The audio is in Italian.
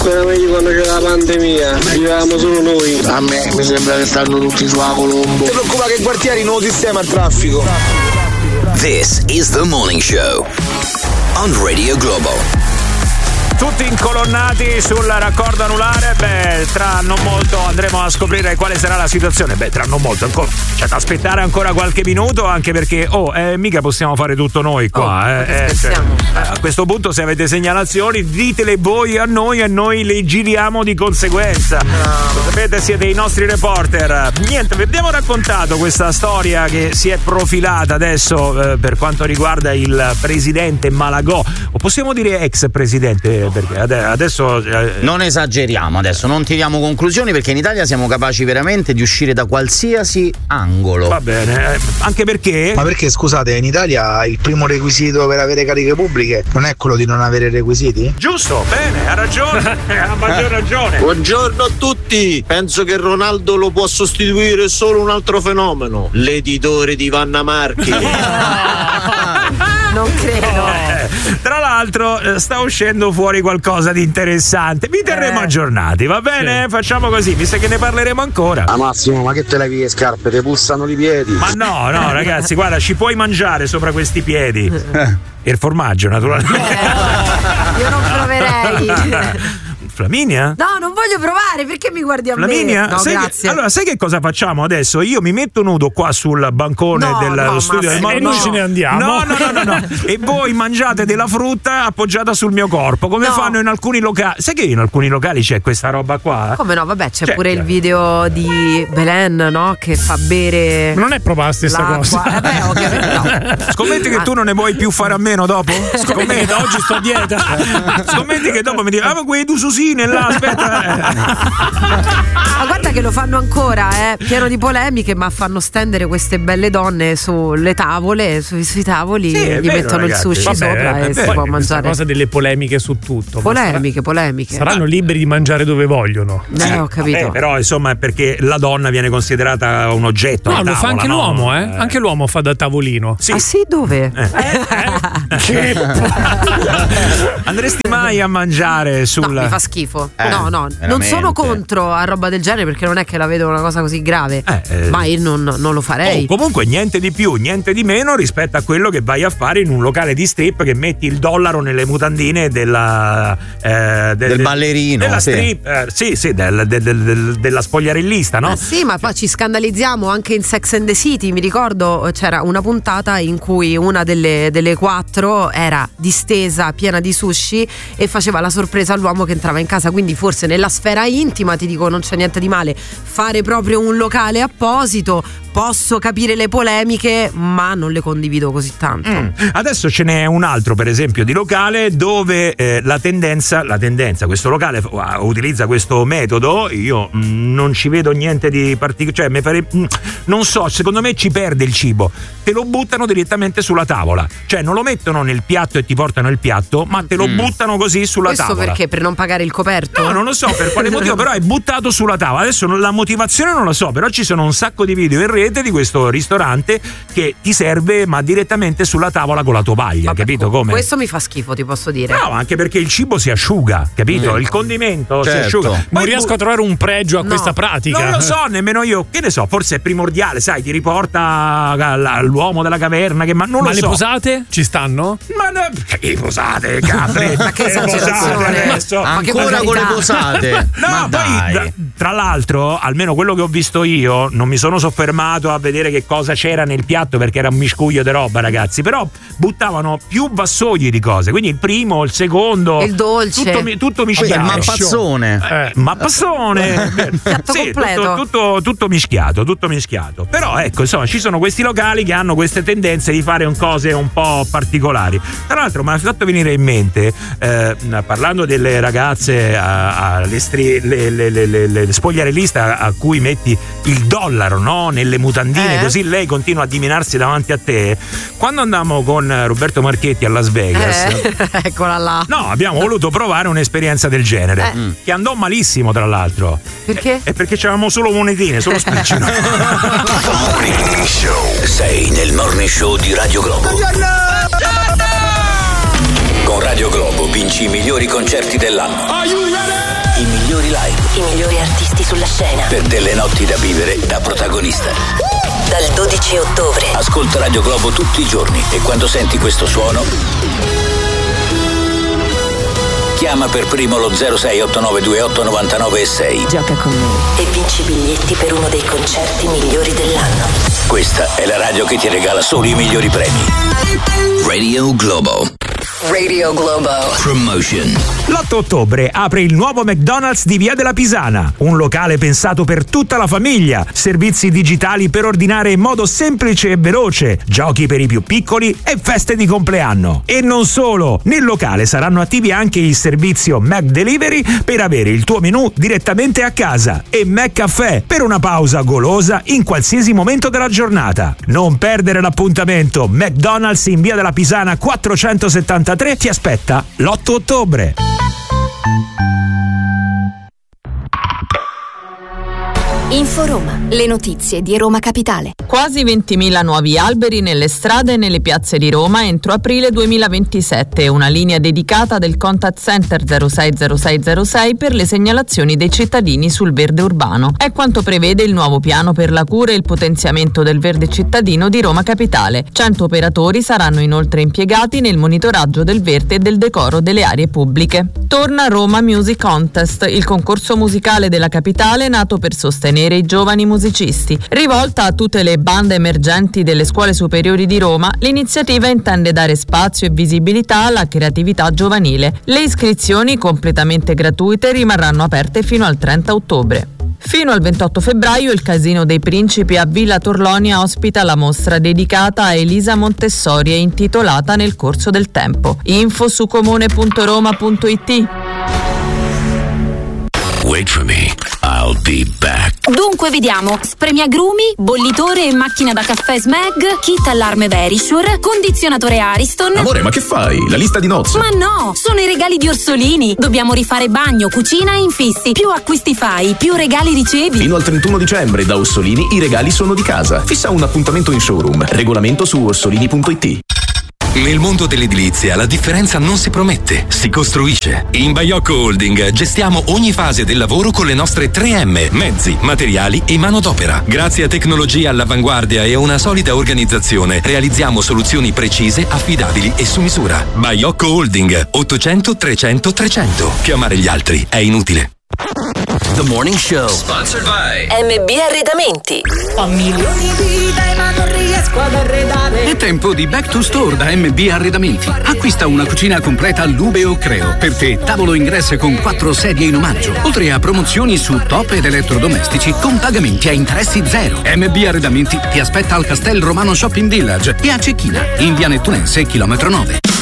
Ancora meglio quando c'era la pandemia, vivevamo solo noi. A me mi sembra che stanno tutti su Colombo. Non ti preoccupare che il quartiere nuovo sistema il traffico. This is the morning show on Radio Globo. Tutti incolonnati sul raccordo anulare. Tra non molto andremo a scoprire quale sarà la situazione. Tra non molto ancora c'è da aspettare ancora qualche minuto, anche perché mica possiamo fare tutto noi qua. A questo punto, se avete segnalazioni, ditele voi a noi e noi le giriamo di conseguenza. Sapete, siete i nostri reporter. Niente, vi abbiamo raccontato questa storia che si è profilata adesso per quanto riguarda il presidente Malagò, o possiamo dire ex presidente, perché adesso non esageriamo, adesso non tiriamo conclusioni, perché in Italia siamo capaci veramente di uscire da qualsiasi angolo. Va bene, anche perché? Ma perché, scusate, in Italia il primo requisito per avere cariche pubbliche non è quello di non avere requisiti? Giusto, bene, ha ragione, ha maggior ragione. Buongiorno a tutti. Penso che Ronaldo lo può sostituire solo un altro fenomeno: l'editore di Vanna Marchi. Non credo. Tra l'altro sta uscendo fuori qualcosa di interessante. Vi terremo aggiornati, va bene? Sì. Facciamo così, visto che ne parleremo ancora. Massimo, ma che te levi le scarpe? Te pulsano i piedi? Ma no, ragazzi, guarda, ci puoi mangiare sopra questi piedi. E il formaggio, naturalmente. Io non proverei. Flaminia? No, non voglio provare, perché mi guardi a Flaminia? me? No, grazie. Allora, sai che cosa facciamo adesso? Io mi metto nudo qua sul bancone dello studio del e noi ce ne andiamo. No. E voi mangiate della frutta appoggiata sul mio corpo, come fanno in alcuni locali. Sai che in alcuni locali c'è questa roba qua? Come no? Vabbè, c'è pure il video di Belen, no? Che fa bere. Non è proprio la stessa cosa. No. Scommetti che tu non ne vuoi più fare a meno dopo? Scommetti, oggi sto a dieta. Scommetti che dopo mi dici, ma quei due susini là, aspetta. Ma guarda che lo fanno ancora, pieno di polemiche, ma fanno stendere queste belle donne sulle tavole, sui tavoli, sì, gli mettono il sushi sopra e si può mangiare. Questa cosa delle polemiche su tutto. Polemiche. Saranno liberi di mangiare dove vogliono. Ho capito. Però insomma è perché la donna viene considerata un oggetto. No, lo fa anche l'uomo, Anche l'uomo fa da tavolino. Sì. Ah sì, dove? Andresti mai a mangiare sul. No, mi fa schifo. No, non sono contro a roba del genere, perché non è che la vedo una cosa così grave. Ma io non lo farei. Comunque niente di più, niente di meno rispetto a quello che vai a fare in un locale di strip, che metti il dollaro nelle mutandine del ballerino. Della strip, della spogliarellista, no? Sì, ma poi ci scandalizziamo anche in Sex and the City. Mi ricordo c'era una puntata in cui una delle quattro era distesa, piena di sushi, e faceva la sorpresa all'uomo che entrava in casa. Quindi forse nella sfera intima, ti dico, non c'è niente di male fare proprio un locale apposito. Posso capire le polemiche, ma non le condivido così tanto. Adesso ce n'è un altro, per esempio, di locale dove la tendenza, questo locale utilizza questo metodo. Io non ci vedo niente di particolare, cioè non so, secondo me ci perde il cibo. Te lo buttano direttamente sulla tavola, cioè non lo mettono nel piatto e ti portano il piatto, ma te lo buttano così sulla tavola. Questo perché? Per non pagare il coperto? No, non lo so per quale motivo, però è buttato sulla tavola. Adesso la motivazione non la so, però ci sono un sacco di video in rete di questo ristorante che ti serve ma direttamente sulla tavola con la tovaglia. Vabbè, capito come? Questo mi fa schifo, ti posso dire. No, anche perché il cibo si asciuga, capito? Il condimento si asciuga. Non riesco a trovare un pregio a questa pratica. Non lo so, nemmeno io. Che ne so, forse è primordiale, sai, ti riporta all'uomo della caverna, ma non lo so. Ma le posate ci stanno? Ma che posate, Capri? Ma che esagerazione adesso? Ancora con le posate? No, poi tra l'altro, almeno quello che ho visto io, non mi sono soffermato a vedere che cosa c'era nel piatto, perché era un miscuglio di roba, ragazzi, però buttavano più vassogli di cose, quindi il primo, il secondo, il dolce, tutto mischiato. Il mappazzone. Piatto completo. Tutto mischiato. Però ecco, insomma, ci sono questi locali che hanno queste tendenze di fare cose un po' particolari. Tra l'altro mi ha fatto venire in mente, parlando delle ragazze le spogliarelliste a cui metti il dollaro, no? Nelle mutandine, così lei continua a dimenarsi davanti a te. Quando andammo con Roberto Marchetti a Las Vegas, eccola là. No, abbiamo voluto provare un'esperienza del genere, che andò malissimo, tra l'altro. Perché? È perché c'avevamo solo monetine, solo spiccioli. Morning Show. Sei nel Morning Show di Radio Globo. Con Radio Globo vinci i migliori concerti dell'anno. Are you ready? migliori live, i migliori artisti sulla scena, per delle notti da vivere da protagonista. Dal 12 ottobre Ascolta Radio Globo tutti i giorni e quando senti questo suono chiama per primo lo 0689289906. Gioca con me e vinci biglietti per uno dei concerti migliori dell'anno. Questa è la radio che ti regala solo i migliori premi. Radio Globo. Radio Globo Promotion. L'8 ottobre apre il nuovo McDonald's di Via della Pisana, un locale pensato per tutta la famiglia, servizi digitali per ordinare in modo semplice e veloce, giochi per i più piccoli e feste di compleanno. E non solo, nel locale saranno attivi anche il servizio McDelivery per avere il tuo menù direttamente a casa e McCaffè per una pausa golosa in qualsiasi momento della giornata. Non perdere l'appuntamento, McDonald's in Via della Pisana 473 ti aspetta l'8 ottobre. Inforoma, le notizie di Roma Capitale. Quasi 20.000 nuovi alberi nelle strade e nelle piazze di Roma entro aprile 2027, una linea dedicata del Contact Center 060606 per le segnalazioni dei cittadini sul verde urbano. È quanto prevede il nuovo piano per la cura e il potenziamento del verde cittadino di Roma Capitale. 100 operatori saranno inoltre impiegati nel monitoraggio del verde e del decoro delle aree pubbliche. Torna Roma Music Contest, il concorso musicale della capitale nato per sostenere i giovani musicisti. Rivolta a tutte le bande emergenti delle scuole superiori di Roma, l'iniziativa intende dare spazio e visibilità alla creatività giovanile. Le iscrizioni, completamente gratuite, rimarranno aperte fino al 30 ottobre. Fino al 28 febbraio il Casino dei Principi a Villa Torlonia ospita la mostra dedicata a Elisa Montessori e intitolata Nel corso del tempo. Info su comune.roma.it. Wait for me, I'll be back. Dunque vediamo: spremiagrumi, bollitore e macchina da caffè Smeg, kit allarme Verisure, condizionatore Ariston. Amore, ma che fai? La lista di nozze? Ma no, sono i regali di Orsolini. Dobbiamo rifare bagno, cucina e infissi. Più acquisti fai, più regali ricevi. Fino al 31 dicembre da Orsolini i regali sono di casa. Fissa un appuntamento in showroom. Regolamento su orsolini.it. Nel mondo dell'edilizia la differenza non si promette, si costruisce. In Baiocco Holding gestiamo ogni fase del lavoro con le nostre 3M, mezzi, materiali e manodopera. Grazie a tecnologia all'avanguardia e a una solida organizzazione realizziamo soluzioni precise, affidabili e su misura. Baiocco Holding 800 300 300. Chiamare gli altri è inutile. The Morning Show. Sponsored by MB Arredamenti. Ho milioni di idee ma non riesco ad arredare. È tempo di Back to Store da MB Arredamenti. Acquista una cucina completa Lubeo Creo. Per te tavolo ingresso con 4 sedie in omaggio. Oltre a promozioni su top ed elettrodomestici con pagamenti a interessi zero. MB Arredamenti ti aspetta al Castel Romano Shopping Village e a Cecchina, in via Nettunense, chilometro 9.